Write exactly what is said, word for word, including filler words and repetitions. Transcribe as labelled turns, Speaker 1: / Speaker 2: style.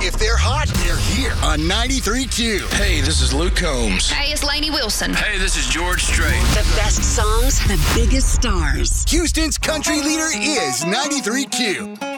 Speaker 1: If they're hot, they're here on ninety-three point two.
Speaker 2: Hey, this is Luke Combs.
Speaker 3: Hey, it's Lainey Wilson.
Speaker 2: Hey, this is George Strait.
Speaker 4: The best songs, the biggest stars.
Speaker 1: Houston's country leader is ninety-three point two.